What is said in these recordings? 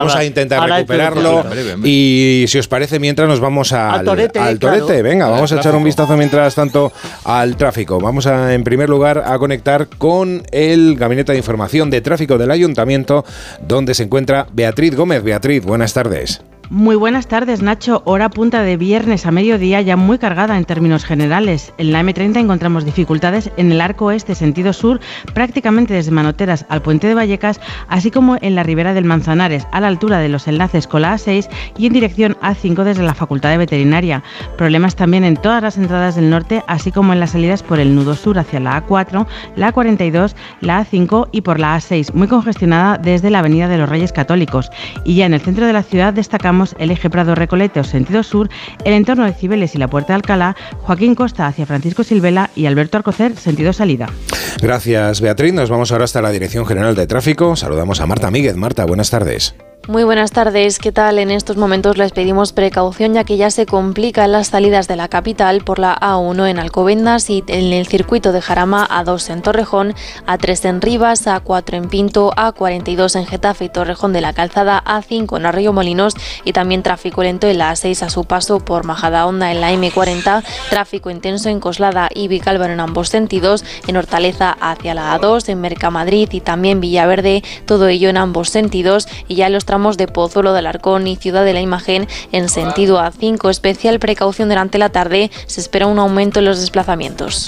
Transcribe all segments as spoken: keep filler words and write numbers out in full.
Vamos ahora, a intentar recuperarlo y si os parece mientras nos vamos al, al torete. Al torete. Claro. Venga, vamos a echar un vistazo mientras tanto al tráfico. Vamos a, en primer lugar, a conectar con el Gabinete de Información de Tráfico del Ayuntamiento, donde se encuentra Beatriz Gómez. Beatriz, buenas tardes. Muy buenas tardes, Nacho. Hora punta de viernes a mediodía ya muy cargada en términos generales. En la eme treinta encontramos dificultades en el arco este sentido sur, prácticamente desde Manoteras al Puente de Vallecas, así como en la ribera del Manzanares, a la altura de los enlaces con la A seis y en dirección A cinco desde la Facultad de Veterinaria. Problemas también en todas las entradas del norte, así como en las salidas por el nudo sur hacia la A cuatro, la A cuarenta y dos, la A cinco y por la A seis, muy congestionada desde la Avenida de los Reyes Católicos. Y ya en el centro de la ciudad destacamos el eje Prado-Recoletos sentido sur, el entorno de Cibeles y la Puerta de Alcalá, Joaquín Costa hacia Francisco Silvela y Alberto Alcocer sentido salida. Gracias, Beatriz. Nos vamos ahora hasta la Dirección General de Tráfico. Saludamos a Marta Míguez. Marta, buenas tardes. Muy buenas tardes, ¿qué tal? En estos momentos les pedimos precaución ya que ya se complican las salidas de la capital por la A uno en Alcobendas y en el circuito de Jarama, A dos en Torrejón, A tres en Rivas, A cuatro en Pinto, A cuarenta y dos en Getafe y Torrejón de la Calzada, A cinco en Arroyomolinos y también tráfico lento en la A seis a su paso por Majadahonda en la eme cuarenta, tráfico intenso en Coslada y Vicálvaro en ambos sentidos, en Hortaleza hacia la A dos, en Mercamadrid y también Villaverde, todo ello en ambos sentidos y ya en los tramos de Pozuelo de Alarcón y Ciudad de la Imagen en sentido A cinco. Especial precaución durante la tarde, se espera un aumento en los desplazamientos.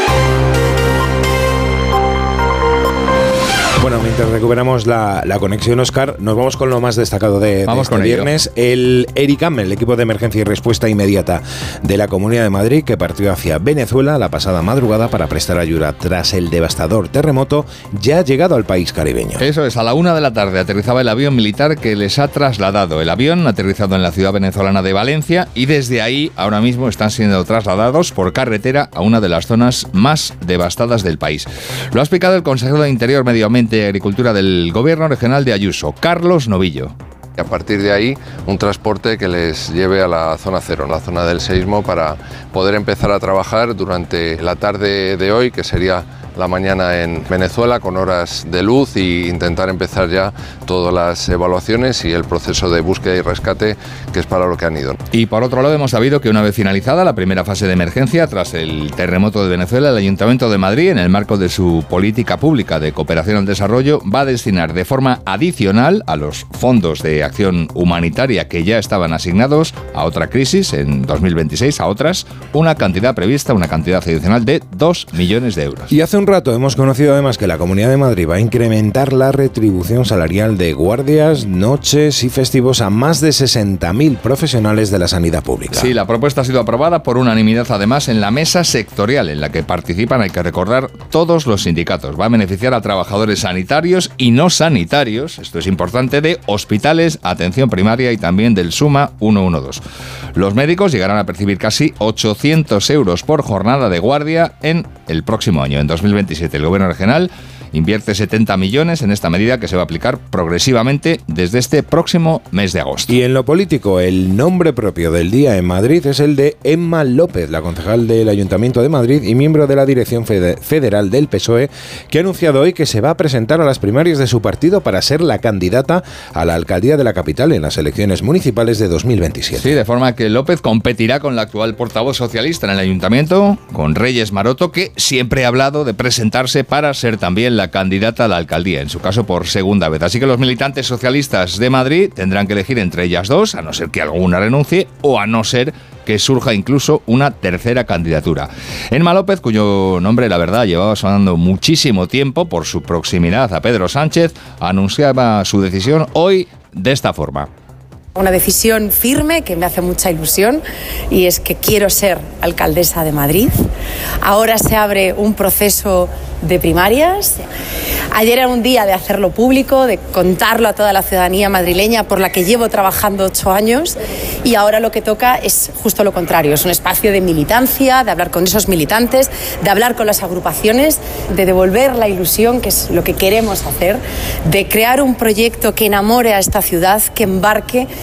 Bueno, mientras recuperamos la, la conexión, Óscar, nos vamos con lo más destacado de, de este viernes. El ERICAM, el equipo de emergencia y respuesta inmediata de la Comunidad de Madrid, que partió hacia Venezuela la pasada madrugada para prestar ayuda tras el devastador terremoto, ya ha llegado al país caribeño. Eso es, a la una de la tarde aterrizaba el avión militar que les ha trasladado. El avión ha aterrizado en la ciudad venezolana de Valencia y desde ahí ahora mismo están siendo trasladados por carretera a una de las zonas más devastadas del país. Lo ha explicado el consejero de Interior, Medio Ambiente y Agricultura del Gobierno Regional de Ayuso, Carlos Novillo. Y a partir de ahí, un transporte que les lleve a la zona cero, la zona del seísmo, para poder empezar a trabajar durante la tarde de hoy, que sería la mañana en Venezuela, con horas de luz, e intentar empezar ya todas las evaluaciones y el proceso de búsqueda y rescate, que es para lo que han ido. Y por otro lado, hemos sabido que una vez finalizada la primera fase de emergencia tras el terremoto de Venezuela, el Ayuntamiento de Madrid, en el marco de su política pública de cooperación al desarrollo, va a destinar de forma adicional a los fondos de acción humanitaria que ya estaban asignados a otra crisis en dos mil veintiséis, a otras, una cantidad prevista, una cantidad adicional de dos millones de euros. Y hace un rato hemos conocido además que la Comunidad de Madrid va a incrementar la retribución salarial de guardias, noches y festivos a más de sesenta mil profesionales de la sanidad pública. Sí, la propuesta ha sido aprobada por unanimidad además en la mesa sectorial en la que participan, hay que recordar, todos los sindicatos. Va a beneficiar a trabajadores sanitarios y no sanitarios, esto es importante, de hospitales, atención primaria y también del SUMA ciento doce. Los médicos llegarán a percibir casi ochocientos euros por jornada de guardia en el próximo año, en dos mil veintisiete. El Gobierno regional invierte setenta millones en esta medida que se va a aplicar progresivamente desde este próximo mes de agosto. Y en lo político, el nombre propio del día en Madrid es el de Emma López, la concejal del Ayuntamiento de Madrid y miembro de la Dirección Federal del P S O E, que ha anunciado hoy que se va a presentar a las primarias de su partido para ser la candidata a la alcaldía de la capital en las elecciones municipales de dos mil veintisiete. Sí, de forma que López competirá con la actual portavoz socialista en el Ayuntamiento, con Reyes Maroto, que siempre ha hablado de presentarse para ser también la candidata a la alcaldía, en su caso por segunda vez. Así que los militantes socialistas de Madrid tendrán que elegir entre ellas dos, a no ser que alguna renuncie o a no ser que surja incluso una tercera candidatura. Emma López, cuyo nombre, la verdad, llevaba sonando muchísimo tiempo por su proximidad a Pedro Sánchez, anunciaba su decisión hoy de esta forma. Una decisión firme que me hace mucha ilusión y es que quiero ser alcaldesa de Madrid. Ahora se abre un proceso de primarias. Ayer era un día de hacerlo público, de contarlo a toda la ciudadanía madrileña por la que llevo trabajando ocho años y ahora lo que toca es justo lo contrario. Es un espacio de militancia, de hablar con esos militantes, de hablar con las agrupaciones, de devolver la ilusión, que es lo que queremos hacer, de crear un proyecto que enamore a esta ciudad, que embarque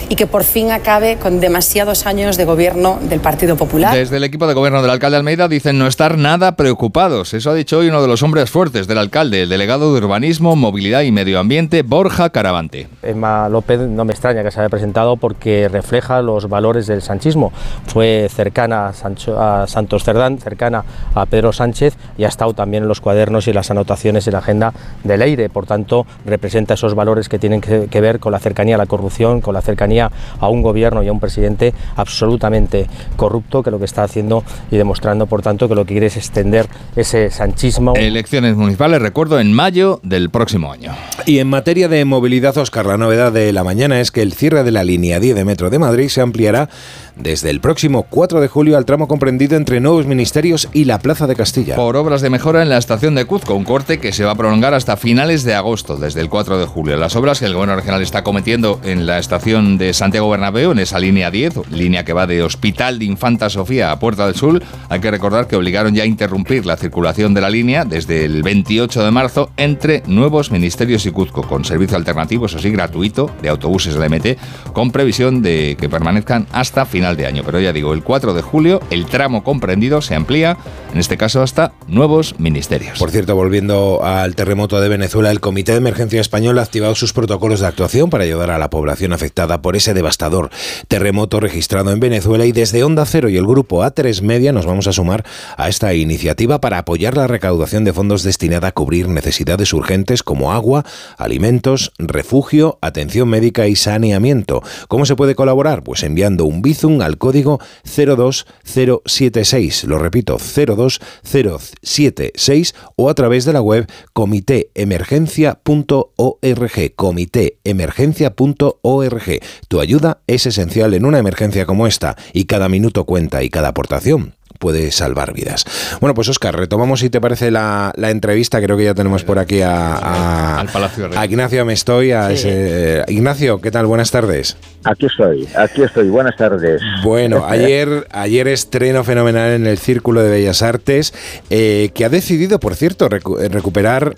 y que por fin acabe con demasiados años de gobierno del Partido Popular. Desde el equipo de gobierno del alcalde Almeida dicen no estar nada preocupados. Eso ha dicho hoy uno de los hombres fuertes del alcalde, el delegado de Urbanismo, Movilidad y Medio Ambiente, Borja Caravante. Emma López no me extraña que se haya presentado porque refleja los valores del sanchismo. Fue cercana a, Sancho, a Santos Cerdán, cercana a Pedro Sánchez y ha estado también en los cuadernos y las anotaciones y la agenda de Leire. Por tanto, representa esos valores que tienen que, que ver con la cercanía a la corrupción, con la cercanía a un gobierno y a un presidente absolutamente corrupto, que lo que está haciendo y demostrando, por tanto, que lo que quiere es extender ese sanchismo. Elecciones municipales, recuerdo, en mayo del próximo año. Y en materia de movilidad, Óscar, la novedad de la mañana es que el cierre de la línea diez de Metro de Madrid se ampliará desde el próximo cuatro de julio al tramo comprendido entre Nuevos Ministerios y la Plaza de Castilla. Por obras de mejora en la estación de Cuzco, un corte que se va a prolongar hasta finales de agosto, desde el cuatro de julio. Las obras que el gobierno regional está cometiendo en la estación de Santiago Bernabéu, en esa línea diez, línea que va de Hospital de Infanta Sofía a Puerta del Sol, hay que recordar que obligaron ya a interrumpir la circulación de la línea desde el veintiocho de marzo entre Nuevos Ministerios y Cuzco, con servicio alternativo, eso sí, gratuito, de autobuses de la M T, con previsión de que permanezcan hasta final de año. Pero ya digo, el cuatro de julio el tramo comprendido se amplía, en este caso hasta Nuevos Ministerios. Por cierto, volviendo al terremoto de Venezuela, el Comité de Emergencia Español ha activado sus protocolos de actuación para ayudar a la población afectada por ese devastador terremoto registrado en Venezuela, y desde Onda Cero y el grupo A tres Media nos vamos a sumar a esta iniciativa para apoyar la recaudación de fondos destinada a cubrir necesidades urgentes como agua, alimentos, refugio, atención médica y saneamiento. ¿Cómo se puede colaborar? Pues enviando un Bizum al código cero dos cero siete seis, lo repito, cero dos cero siete seis, o a través de la web comité emergencia punto org, comité emergencia punto org. Tu ayuda es esencial en una emergencia como esta, y cada minuto cuenta y cada aportación puede salvar vidas. Bueno, pues Óscar, retomamos, si te parece, la, la entrevista. Creo que ya tenemos por aquí a, a, al Palacio Rey. a Ignacio Amestoy. A sí. ese, eh, Ignacio, ¿qué tal? Buenas tardes. Aquí estoy, aquí estoy. Buenas tardes. Bueno, ayer, ayer estreno fenomenal en el Círculo de Bellas Artes, eh, que ha decidido, por cierto, recu- recuperar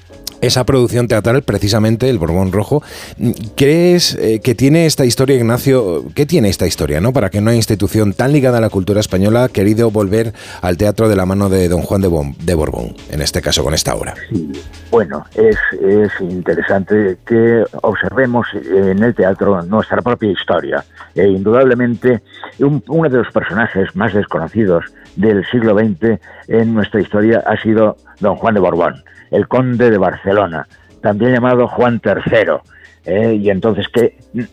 esa producción teatral, precisamente, El Borbón Rojo. ¿Crees eh, que tiene esta historia, Ignacio? ¿Qué tiene esta historia, no? Para que una institución tan ligada a la cultura española ha querido volver al teatro de la mano de Don Juan de, Bon, de Borbón, en este caso con esta obra. Sí, bueno, es, es interesante que observemos en el teatro nuestra propia historia. E indudablemente, un, uno de los personajes más desconocidos del siglo veinte en nuestra historia ha sido Don Juan de Borbón, el conde de Barcelona, también llamado Juan tercero, eh, y entonces que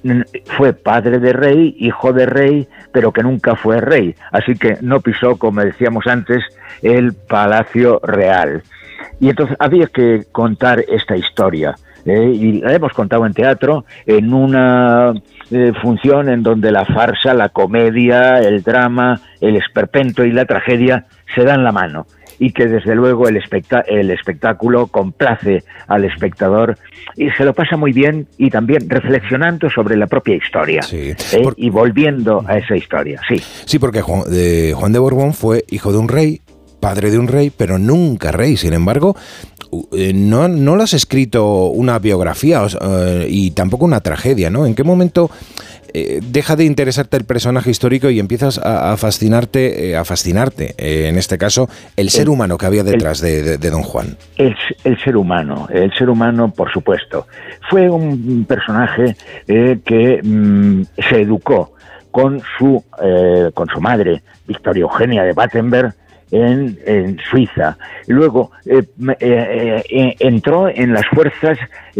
fue padre de rey, hijo de rey, pero que nunca fue rey, así que no pisó, como decíamos antes, el Palacio Real. Y entonces había que contar esta historia, eh, y la hemos contado en teatro, en una eh, función en donde la farsa, la comedia, el drama, el esperpento y la tragedia se dan la mano, y que desde luego el, espectá- el espectáculo complace al espectador y se lo pasa muy bien, y también reflexionando sobre la propia historia, sí. ¿eh? Por... y volviendo a esa historia. Sí, sí, porque Juan de, Juan de Borbón fue hijo de un rey, padre de un rey, pero nunca rey. Sin embargo, eh, no, no lo has escrito una biografía eh, y tampoco una tragedia, ¿no? ¿En qué momento eh, deja de interesarte el personaje histórico y empiezas a, a fascinarte, eh, a fascinarte eh, en este caso, el ser el, humano que había detrás el, de, de, de Don Juan? El, el ser humano, el ser humano, por supuesto. Fue un personaje eh, que mm, se educó con su, eh, con su madre, Victoria Eugenia de Battenberg, En, en Suiza. Luego eh, eh, eh, entró en las fuerzas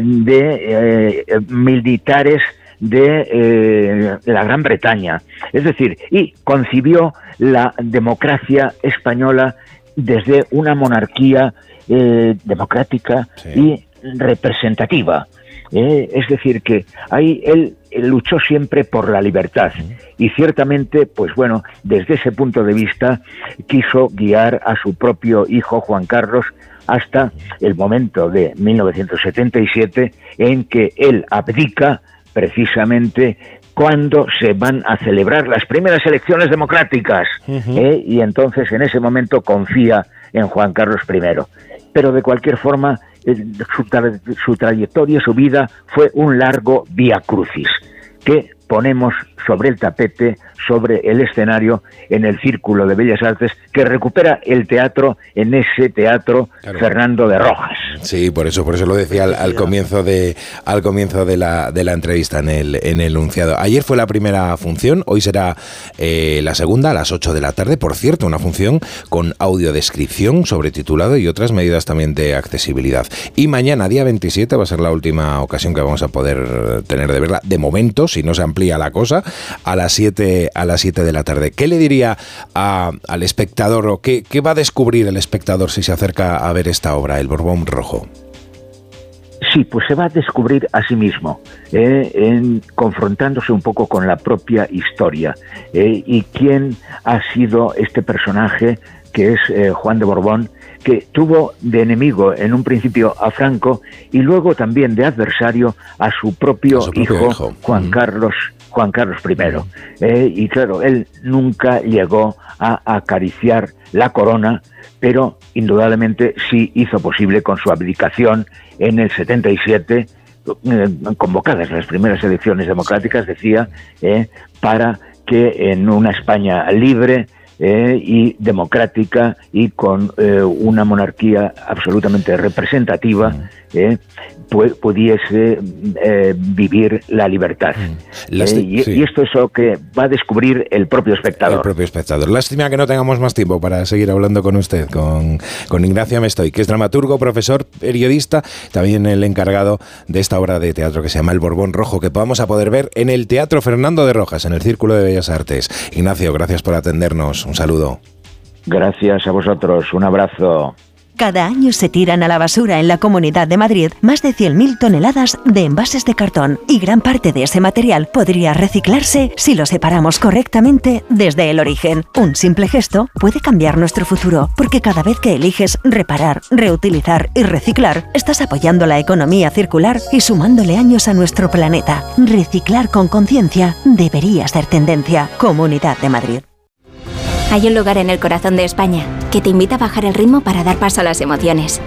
de eh, militares de, eh, de la Gran Bretaña. Es decir, y concibió la democracia española desde una monarquía eh, democrática, sí, y representativa. Eh, es decir, que ahí él, él luchó siempre por la libertad, y ciertamente, pues bueno, desde ese punto de vista quiso guiar a su propio hijo Juan Carlos hasta el momento de mil novecientos setenta y siete, en que él abdica precisamente cuando se van a celebrar las primeras elecciones democráticas, uh-huh. eh, y entonces en ese momento confía en Juan Carlos primero. Pero de cualquier forma, Su, tra- su trayectoria, su vida fue un largo vía crucis, que ponemos sobre el tapete, sobre el escenario, en el Círculo de Bellas Artes, que recupera el teatro en ese teatro claro. Fernando de Rojas. Sí, por eso, por eso lo decía al, al comienzo de, al comienzo de la, de la entrevista en el, en el enunciado. Ayer fue la primera función, hoy será eh, la segunda a las ocho de la tarde. Por cierto, una función con audiodescripción, sobretitulado y otras medidas también de accesibilidad. Y mañana, día veintisiete, va a ser la última ocasión que vamos a poder tener de verla. De momento, si no se amplía la cosa, a las siete a las siete de la tarde. ¿Qué le diría a, al espectador o qué, qué va a descubrir el espectador si se acerca a ver esta obra, El Borbón Rojo? Sí, pues se va a descubrir a sí mismo, eh, en, confrontándose un poco con la propia historia eh, y quién ha sido este personaje que es eh, Juan de Borbón, que tuvo de enemigo en un principio a Franco y luego también de adversario a su propio, a su propio hijo, hijo, Juan mm. Carlos Juan Carlos primero. Eh, y claro, él nunca llegó a acariciar la corona, pero indudablemente sí hizo posible con su abdicación en el setenta y siete, eh, convocadas las primeras elecciones democráticas, decía, eh, para que en una España libre eh, y democrática y con eh, una monarquía absolutamente representativa, eh, pu- pudiese eh, vivir la libertad. Lasti- eh, y, sí. y esto es lo que va a descubrir el propio espectador. El propio espectador. Lástima que no tengamos más tiempo para seguir hablando con usted, con, con Ignacio Amestoy, que es dramaturgo, profesor, periodista, también el encargado de esta obra de teatro que se llama El Borbón Rojo, que vamos a poder ver en el Teatro Fernando de Rojas, en el Círculo de Bellas Artes. Ignacio, gracias por atendernos. Un saludo. Gracias a vosotros. Un abrazo. Cada año se tiran a la basura en la Comunidad de Madrid más de cien mil toneladas de envases de cartón y gran parte de ese material podría reciclarse si lo separamos correctamente desde el origen. Un simple gesto puede cambiar nuestro futuro, porque cada vez que eliges reparar, reutilizar y reciclar, estás apoyando la economía circular y sumándole años a nuestro planeta. Reciclar con conciencia debería ser tendencia. Comunidad de Madrid. Hay un lugar en el corazón de España que te invita a bajar el ritmo para dar paso a las emociones.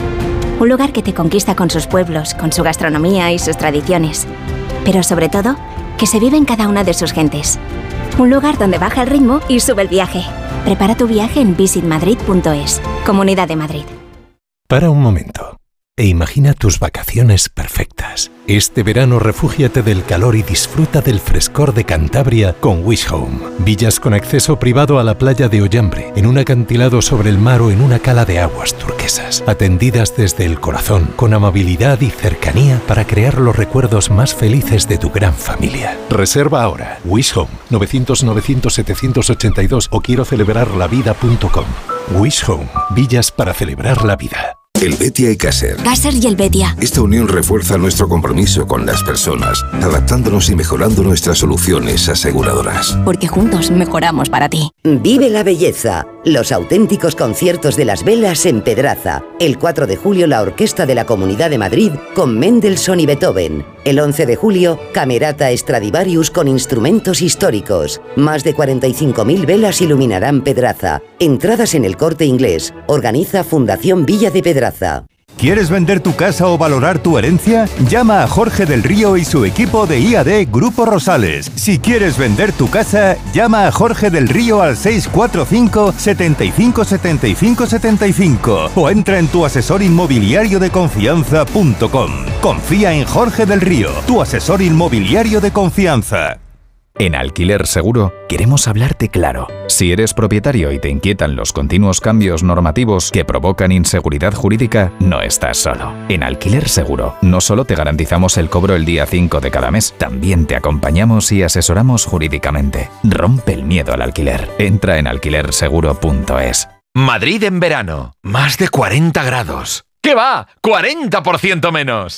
Un lugar que te conquista con sus pueblos, con su gastronomía y sus tradiciones. Pero sobre todo, que se vive en cada una de sus gentes. Un lugar donde baja el ritmo y sube el viaje. Prepara tu viaje en visit madrid punto es. Comunidad de Madrid. Para un momento e imagina tus vacaciones perfectas. Este verano refúgiate del calor y disfruta del frescor de Cantabria con Wish Home. Villas con acceso privado a la playa de Ollambre, en un acantilado sobre el mar o en una cala de aguas turquesas. Atendidas desde el corazón, con amabilidad y cercanía para crear los recuerdos más felices de tu gran familia. Reserva ahora. Wish Home, novecientos novecientos setecientos ochenta y dos o quiero celebrar la vida punto com. Wish Home, villas para celebrar la vida. Helvetia y Caser. Caser y Helvetia. Esta unión refuerza nuestro compromiso con las personas, adaptándonos y mejorando nuestras soluciones aseguradoras. Porque juntos mejoramos para ti. Vive la belleza. Los auténticos conciertos de las velas en Pedraza. El cuatro de julio la Orquesta de la Comunidad de Madrid con Mendelssohn y Beethoven. El once de julio, Camerata Stradivarius con instrumentos históricos. Más de cuarenta y cinco mil velas iluminarán Pedraza. Entradas en El Corte Inglés. Organiza Fundación Villa de Pedraza. ¿Quieres vender tu casa o valorar tu herencia? Llama a Jorge del Río y su equipo de I A D Grupo Rosales. Si quieres vender tu casa, llama a Jorge del Río al seis cuatro cinco, setenta y cinco, setenta y cinco, setenta y cinco o entra en tu asesor inmobiliario de confianza punto com. Confía en Jorge del Río, tu asesor inmobiliario de confianza. En Alquiler Seguro queremos hablarte claro. Si eres propietario y te inquietan los continuos cambios normativos que provocan inseguridad jurídica, no estás solo. En Alquiler Seguro no solo te garantizamos el cobro el día cinco de cada mes, también te acompañamos y asesoramos jurídicamente. Rompe el miedo al alquiler. Entra en alquiler seguro punto es. Madrid en verano. Más de cuarenta grados. ¿Qué va? ¡cuarenta por ciento menos!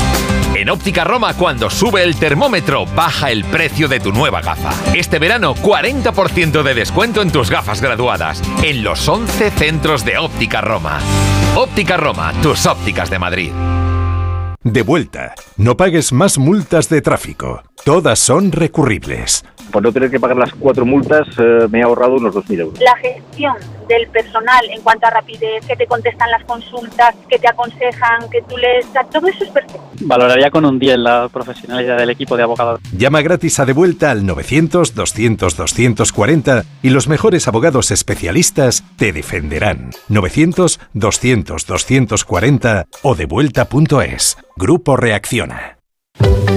En Óptica Roma, cuando sube el termómetro, baja el precio de tu nueva gafa. Este verano, cuarenta por ciento de descuento en tus gafas graduadas, en los once centros de Óptica Roma. Óptica Roma, tus ópticas de Madrid. De vuelta. No pagues más multas de tráfico. Todas son recurribles. Por no tener que pagar las cuatro multas, eh, me he ahorrado unos dos mil euros. La gestión del personal en cuanto a rapidez, que te contestan las consultas, que te aconsejan, que tú les... Todo eso es perfecto. Valoraría con un diez la profesionalidad del equipo de abogados. Llama gratis a Devuelta al novecientos, doscientos, doscientos cuarenta y los mejores abogados especialistas te defenderán. novecientos, doscientos, doscientos cuarenta o devuelta punto es. Grupo Reacciona.